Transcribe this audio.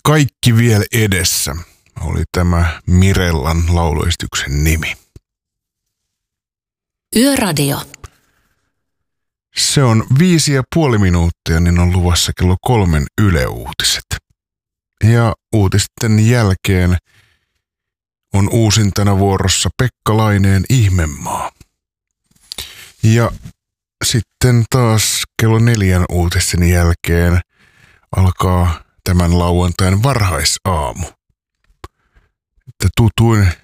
Kaikki vielä edessä oli tämä Mirellan lauluesityksen nimi. Yöradio. Se on 5,5 minuuttia, niin on luvassa kello 3 Yle Uutiset. Ja uutisten jälkeen on uusintana vuorossa Pekka Laineen Ihmemaa. Ja sitten taas kello 4 uutisten jälkeen alkaa tämän lauantain varhaisaamu. Että tutuin